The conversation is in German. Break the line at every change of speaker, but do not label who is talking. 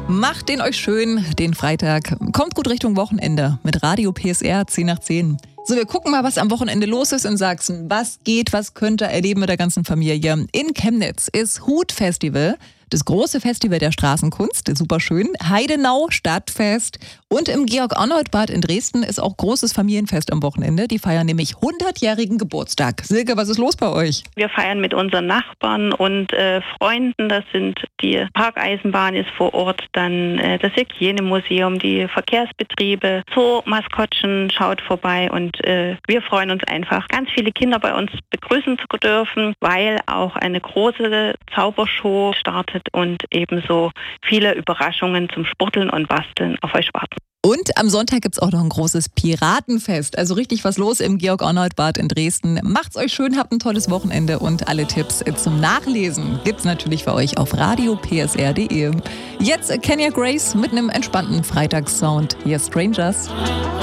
Macht den euch schön, den Freitag. Kommt gut Richtung Wochenende mit Radio PSR 10 nach 10. So, wir gucken mal, was am Wochenende los ist in Sachsen. Was geht, was könnt ihr erleben mit der ganzen Familie? In Chemnitz ist Hut-Festival, das große Festival der Straßenkunst, super schön. Heidenau, Stadtfest. Und im Georg-Arnold-Bad in Dresden ist auch großes Familienfest am Wochenende. Die feiern nämlich 100-jährigen Geburtstag. Silke, was ist los bei euch?
Wir feiern mit unseren Nachbarn und Freunden. Das sind die Parkeisenbahn ist vor Ort, dann das Hygienemuseum, die Verkehrsbetriebe, Zoo-Maskottchen schaut vorbei und wir freuen uns einfach, ganz viele Kinder bei uns begrüßen zu dürfen, weil auch eine große Zaubershow startet und ebenso viele Überraschungen zum Spurteln und Basteln auf euch warten.
Und am Sonntag gibt es auch noch ein großes Piratenfest. Also richtig was los im Georg-Arnold-Bad in Dresden. Macht's euch schön, habt ein tolles Wochenende und alle Tipps zum Nachlesen gibt's natürlich für euch auf radiopsr.de. Jetzt Kenya Grace mit einem entspannten Freitagssound. Hier Strangers.